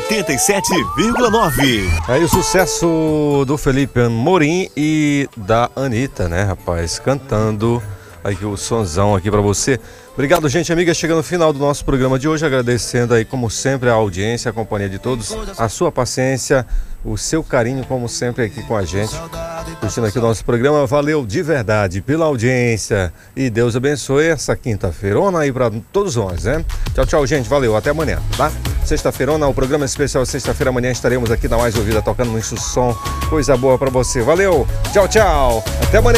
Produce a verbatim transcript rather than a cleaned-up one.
oitenta e sete vírgula nove. Aí o sucesso do Felipe Amorim e da Anitta, né, rapaz? Cantando aqui o sonzão aqui pra você. Obrigado, gente amiga. Chegando no final do nosso programa de hoje, agradecendo aí, como sempre, a audiência, a companhia de todos, a sua paciência, o seu carinho, como sempre, aqui com a gente. Curtindo aqui o nosso programa. Valeu de verdade pela audiência e Deus abençoe essa quinta-feirona aí pra todos nós, né? Tchau, tchau, gente. Valeu. Até amanhã, tá? Sexta-feirona, o programa especial sexta-feira. Amanhã estaremos aqui na Mais Ouvida, tocando no Som. Coisa boa pra você. Valeu. Tchau, tchau. Até amanhã.